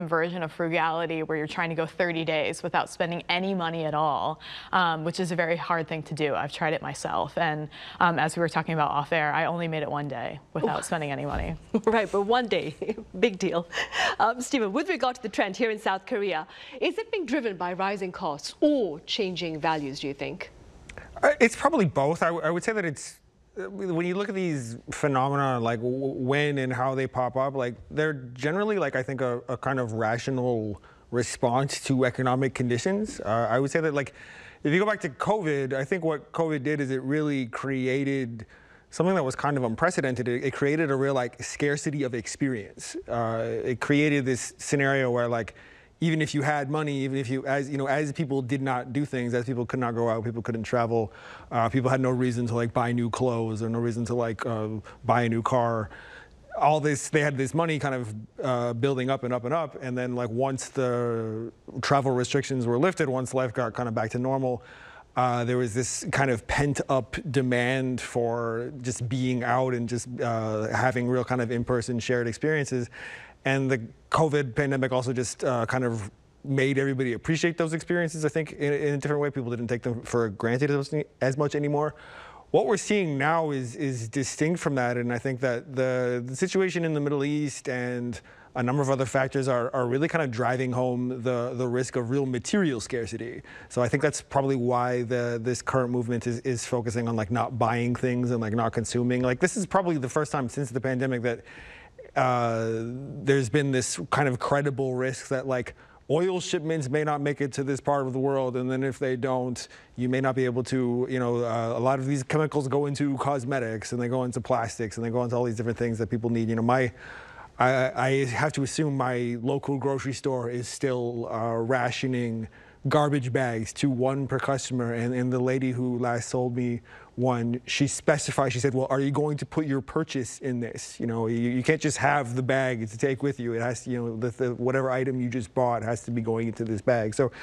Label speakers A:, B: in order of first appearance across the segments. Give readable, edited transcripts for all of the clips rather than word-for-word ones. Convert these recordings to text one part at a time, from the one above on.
A: version of frugality where you're trying to go 30 days without spending any money at all, which is a very hard thing to do. I've tried it myself, and as we were talking about off air, I only made it one day without spending any money.
B: Right, but one day, big deal. Stephen, with regard to the trend here in South Korea, is it being driven by rising costs or changing values, do you think?
C: It's probably both. I would say that it's, when you look at these phenomena, like when and how they pop up, like they're generally, like, I think a kind of rational response to economic conditions. I would say that, like, if you go back to COVID, I think what COVID did is it really created something that was kind of unprecedented. It created a real, like, scarcity of experience. It created this scenario where, like, even if you had money, even if you, as people did not do things, as people could not go out, people couldn't travel, people had no reason to, like, buy new clothes or no reason to, like, buy a new car. All this, they had this money kind of building up and up and up, and then, like, once the travel restrictions were lifted, once life got kind of back to normal, there was this kind of pent-up demand for just being out and just having real kind of in-person shared experiences. And the COVID pandemic also just kind of made everybody appreciate those experiences, I think, in a different way. People didn't take them for granted as much anymore. What we're seeing now is distinct from that, and I think that the situation in the Middle East and a number of other factors are really kind of driving home the risk of real material scarcity. So I think that's probably why this current movement is focusing on, like, not buying things and, like, not consuming. Like, this is probably the first time since the pandemic that there's been this kind of credible risk that, like, oil shipments may not make it to this part of the world, and then if they don't, you may not be able to, a lot of these chemicals go into cosmetics, and they go into plastics, and they go into all these different things that people need. I have to assume my local grocery store is still rationing garbage bags to 1 per customer, and the lady who last sold me one, she specified, she said, well, are you going to put your purchase in this? You can't just have the bag to take with you. It has to, whatever item you just bought has to be going into this bag. So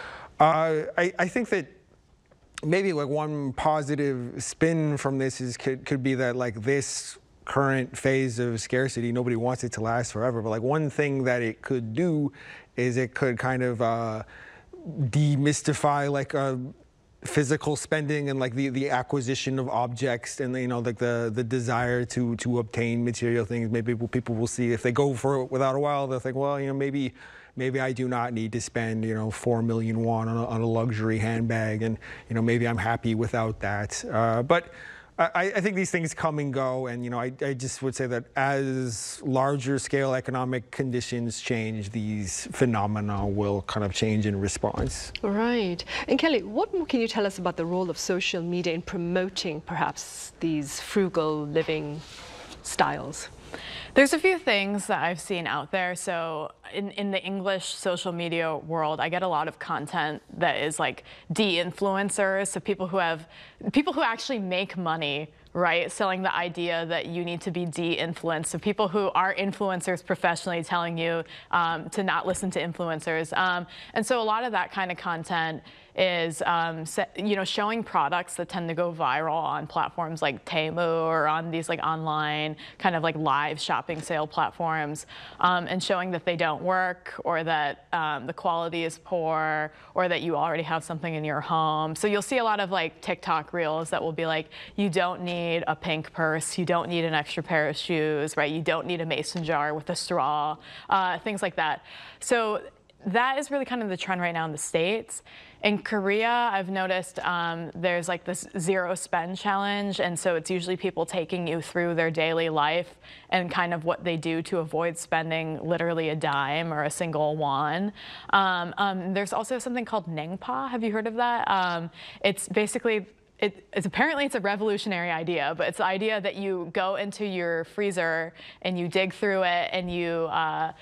C: I think that maybe, like, one positive spin from this could be that, like, this current phase of scarcity, nobody wants it to last forever, but, like, one thing that it could do is it could kind of demystify, like, physical spending and, like, the acquisition of objects and, like, the desire to obtain material things. Maybe people will see, if they go for it without a while, they'll think, well, maybe I do not need to spend 4 million won on a luxury handbag, and maybe I'm happy without that. But I think these things come and go, and I just would say that as larger scale economic conditions change, these phenomena will kind of change in response.
B: Right. And Kelly, what more can you tell us about the role of social media in promoting perhaps these frugal living styles?
A: There's a few things that I've seen out there. So in the English social media world, I get a lot of content that is, like, de-influencers, so people who actually make money, right, selling the idea that you need to be de-influenced. So people who are influencers professionally telling you to not listen to influencers. And so a lot of that kind of content is showing products that tend to go viral on platforms like Temu or on these, like, online kind of, like, live shopping sale platforms, and showing that they don't work, or that the quality is poor, or that you already have something in your home. So you'll see a lot of, like, TikTok reels that will be like, you don't need a pink purse, you don't need an extra pair of shoes, right? You don't need a mason jar with a straw, things like that. So that is really kind of the trend right now in the States. In Korea, I've noticed there's, like, this zero spend challenge, and so it's usually people taking you through their daily life and kind of what they do to avoid spending literally a dime or a single won. There's also something called Nengpa. Have you heard of that? It's basically, apparently it's a revolutionary idea, but it's the idea that you go into your freezer and you dig through it and you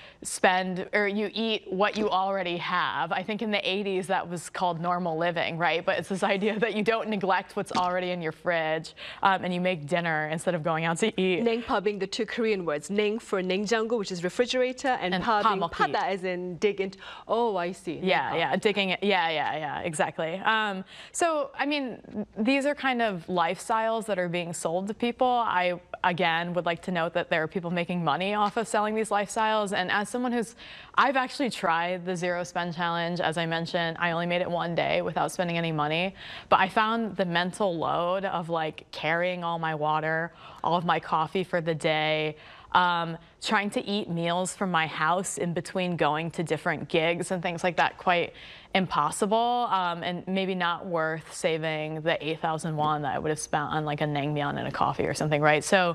A: you eat what you already have. I think in the 80s that was called normal living, right? But it's this idea that you don't neglect what's already in your fridge, and you make dinner instead of going out to eat.
B: Nengpa being the 2 Korean words, Neng for 냉장고, which is refrigerator, and Pa being pada, as in dig into. Oh, I see.
A: Yeah, yeah, digging it. Yeah, exactly. So I mean, these are kind of lifestyles that are being sold to people. I, again, would like to note that there are people making money off of selling these lifestyles. And as someone I've actually tried the Zero Spend Challenge. As I mentioned, I only made it one day without spending any money. But I found the mental load of like carrying all my water, all of my coffee for the day, trying to eat meals from my house in between going to different gigs and things like that quite impossible, and maybe not worth saving the 8,000 won that I would have spent on like a naengmyeon and a coffee or something, right? So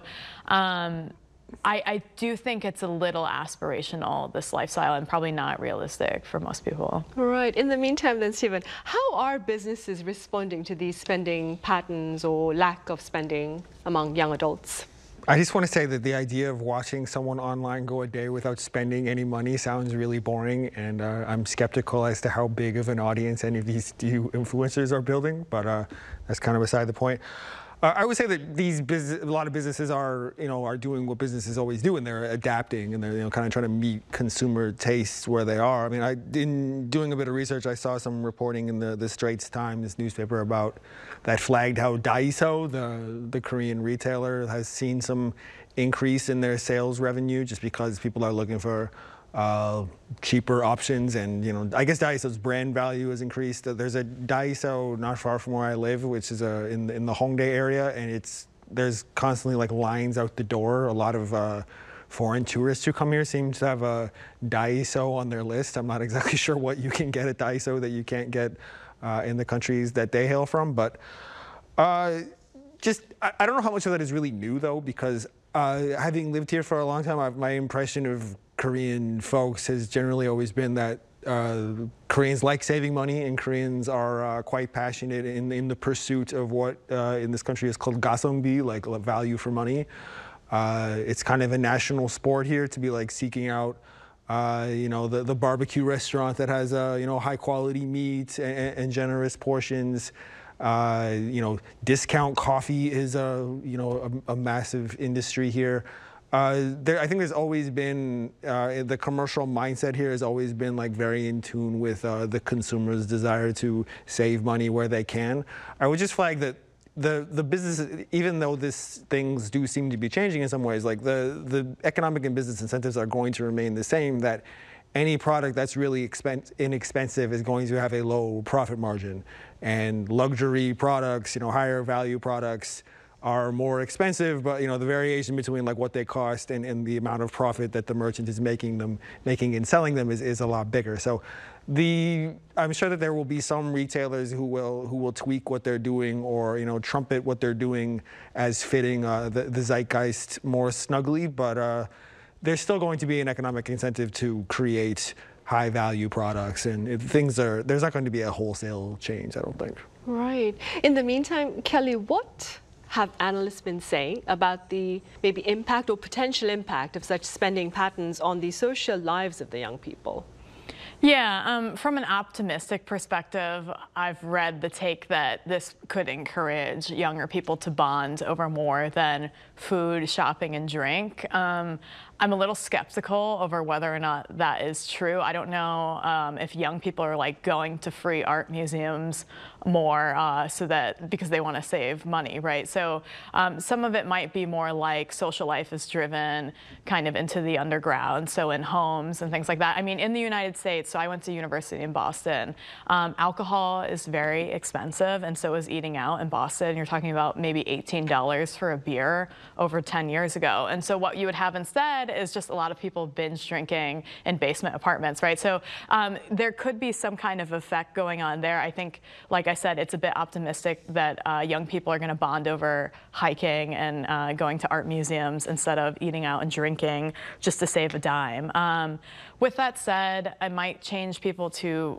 A: I do think it's a little aspirational, this lifestyle, and probably not realistic for most people.
B: Right. In the meantime then, Stephen, how are businesses responding to these spending patterns or lack of spending among young adults?
C: I just want to say that the idea of watching someone online go a day without spending any money sounds really boring, and I'm skeptical as to how big of an audience any of these new influencers are building, but that's kind of beside the point. I would say that a lot of businesses are doing what businesses always do, and they're adapting, and they're kind of trying to meet consumer tastes where they are. I mean, in doing a bit of research, I saw some reporting in the Straits Times newspaper about that flagged how Daiso, the Korean retailer, has seen some increase in their sales revenue just because people are looking for cheaper options, and I guess Daiso's brand value has increased. There's a Daiso not far from where I live, which is in the Hongdae area, and there's constantly like lines out the door. A lot of foreign tourists who come here seem to have a Daiso on their list. I'm not exactly sure what you can get at Daiso that you can't get in the countries that they hail from, but I don't know how much of that is really new though, because having lived here for a long time, my impression of Korean folks has generally always been that Koreans like saving money, and Koreans are quite passionate in the pursuit of what in this country is called gaseongbi, like value for money. It's kind of a national sport here to be like seeking out the barbecue restaurant that has high quality meat and generous portions. Discount coffee is a massive industry here. I think there's always been the commercial mindset here has always been like very in tune with the consumer's desire to save money where they can. I would just flag that the business, even though things do seem to be changing in some ways, like the economic and business incentives are going to remain the same. That any product that's really inexpensive is going to have a low profit margin, and luxury products, higher value products, are more expensive, but the variation between like what they cost and the amount of profit that the merchant is making and selling them is a lot bigger. So I'm sure that there will be some retailers who will tweak what they're doing, or trumpet what they're doing as fitting the zeitgeist more snugly, but there's still going to be an economic incentive to create high value products, and there's not going to be a wholesale change, I don't think.
B: Right. In the meantime, Kelly, what have analysts been saying about the maybe impact or potential impact of such spending patterns on the social lives of the young people?
A: Yeah, from an optimistic perspective, I've read the take that this could encourage younger people to bond over more than food, shopping, and drink. I'm a little skeptical over whether or not that is true. I don't know if young people are like going to free art museums more because they want to save money, right? So some of it might be more like social life is driven kind of into the underground, so in homes and things like that. I mean, in the United States, so I went to university in Boston, alcohol is very expensive, and so is eating out in Boston. You're talking about maybe $18 for a beer over 10 years ago. And so what you would have instead is just a lot of people binge drinking in basement apartments, right? So there could be some kind of effect going on there. I think, like I said, it's a bit optimistic that young people are going to bond over hiking and going to art museums instead of eating out and drinking just to save a dime. With that said, it might change people to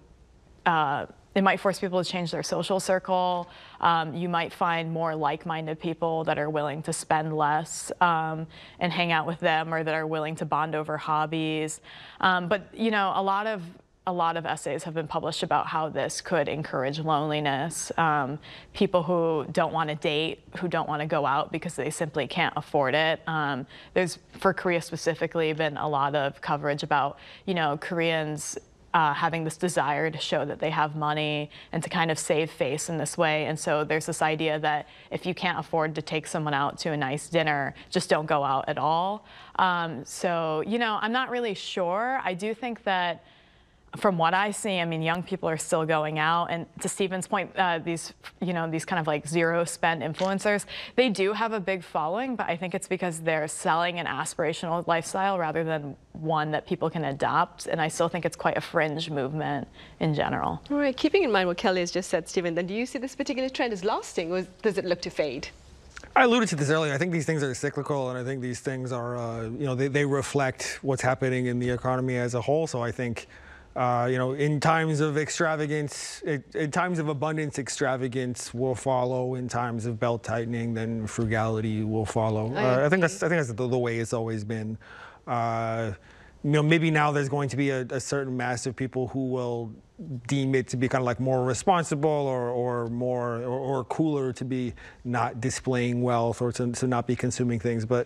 A: it might force people to change their social circle. You might find more like-minded people that are willing to spend less and hang out with them, or that are willing to bond over hobbies. But a lot of essays have been published about how this could encourage loneliness. People who don't want to date, who don't want to go out because they simply can't afford it. There's, for Korea specifically, been a lot of coverage about, Koreans having this desire to show that they have money and to kind of save face in this way. And so there's this idea that if you can't afford to take someone out to a nice dinner, just don't go out at all. So, you know, I'm not really sure. I do think that from what I see, I mean, young people are still going out, and to Stephen's point, these kind of like zero spend influencers, they do have a big following, but I think it's because they're selling an aspirational lifestyle rather than one that people can adopt, and I still think it's quite a fringe movement in general.
B: All right, keeping in mind what Kelly has just said, Stephen, then do you see this particular trend as lasting, or does it look to fade?
C: I alluded to this earlier. I think these things are cyclical, and I think these things are, they reflect what's happening in the economy as a whole. So I think, in times of extravagance, in times of abundance, extravagance will follow. In times of belt tightening, then frugality will follow. I think that's the way it's always been. Maybe now there's going to be a certain mass of people who will deem it to be kind of like more responsible or cooler to be not displaying wealth or to not be consuming things. But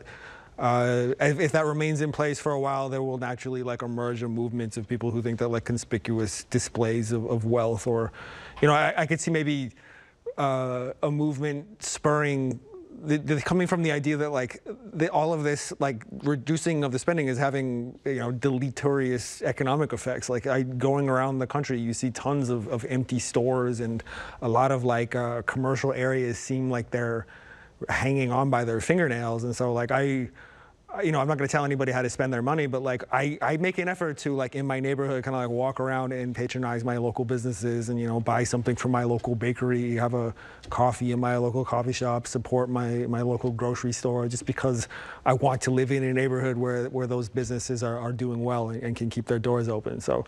C: if that remains in place for a while, there will naturally like emerge a movement of people who think that like conspicuous displays of wealth, or, I could see maybe a movement spurring coming from the idea that like all of this like reducing of the spending is having deleterious economic effects. Like going around the country, you see tons of empty stores, and a lot of like commercial areas seem like they're hanging on by their fingernails. And so like I'm not going to tell anybody how to spend their money, but like I make an effort to like in my neighborhood kind of like walk around and patronize my local businesses and buy something from my local bakery, have a coffee in my local coffee shop, support my local grocery store, just because I want to live in a neighborhood where those businesses are doing well and can keep their doors open. So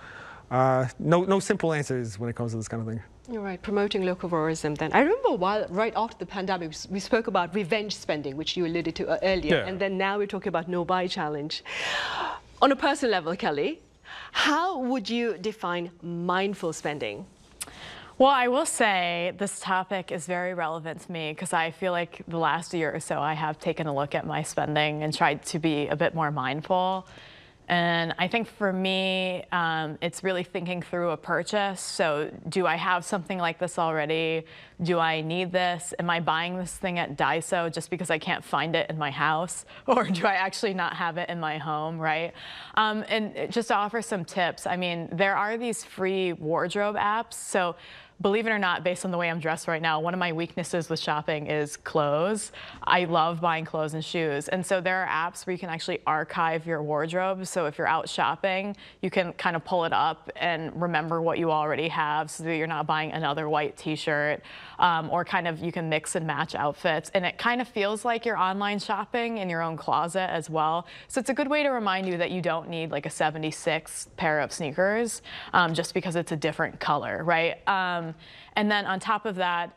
C: no simple answers when it comes to this kind of thing.
B: You're right, promoting locavourism then. I remember right after the pandemic, we spoke about revenge spending, which you alluded to earlier,
C: yeah.
B: And then now we're talking about no-buy challenge. On a personal level, Kelly, how would you define mindful spending?
A: Well, I will say this topic is very relevant to me because I feel like the last year or so I have taken a look at my spending and tried to be a bit more mindful. And I think for me, it's really thinking through a purchase. So do I have something like this already? Do I need this? Am I buying this thing at Daiso just because I can't find it in my house? Or do I actually not have it in my home, right? And just to offer some tips, I mean, there are these free wardrobe apps. So believe it or not, based on the way I'm dressed right now, one of my weaknesses with shopping is clothes. I love buying clothes and shoes. And so there are apps where you can actually archive your wardrobe. So if you're out shopping, you can kind of pull it up and remember what you already have so that you're not buying another white t-shirt, or kind of you can mix and match outfits. And it kind of feels like you're online shopping in your own closet as well. So it's a good way to remind you that you don't need like a 76 pair of sneakers just because it's a different color, right? And then on top of that,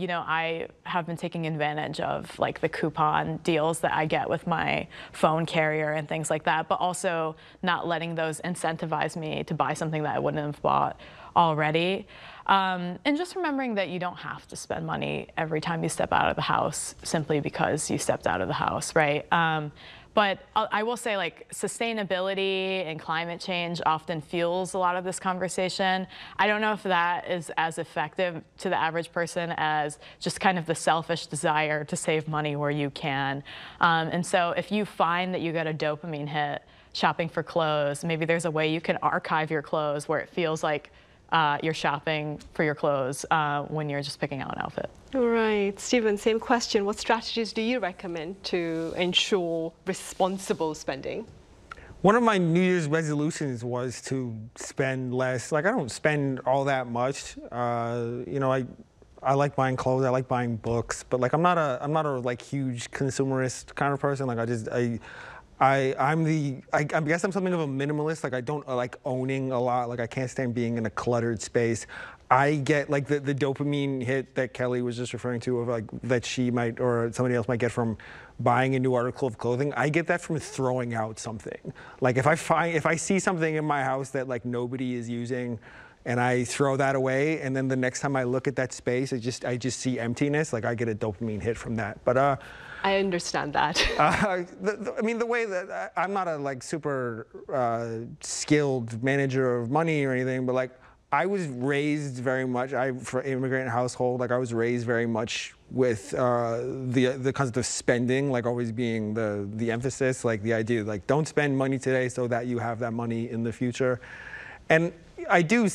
A: I have been taking advantage of like the coupon deals that I get with my phone carrier and things like that, but also not letting those incentivize me to buy something that I wouldn't have bought already. And just remembering that you don't have to spend money every time you step out of the house simply because you stepped out of the house, right? But I will say, like, sustainability and climate change often fuels a lot of this conversation. I don't know if that is as effective to the average person as just kind of the selfish desire to save money where you can. And so if you find that you get a dopamine hit shopping for clothes, maybe there's a way you can archive your clothes where it feels like you're shopping for your clothes when you're just picking out an outfit.
B: All right, Stephen, same question. What strategies do you recommend to ensure responsible spending?
C: One of my New Year's resolutions was to spend less. Like, I don't spend all that much. I like buying clothes. I like buying books, but like I'm not a like huge consumerist kind of person. Like I guess I'm something of a minimalist. Like I don't like owning a lot. Like I can't stand being in a cluttered space. I get like the dopamine hit that Kelly was just referring to, of like that she might or somebody else might get from buying a new article of clothing. I get that from throwing out something. Like if I see something in my house that like nobody is using, and I throw that away, and then the next time I look at that space, I just see emptiness. Like I get a dopamine hit from that. But
B: I understand that.
C: I mean, the way that I'm not a like super skilled manager of money or anything, but like I was raised very much. For immigrant household, like I was raised very much with the concept of spending, like always being the emphasis, like the idea, like don't spend money today so that you have that money in the future, and I do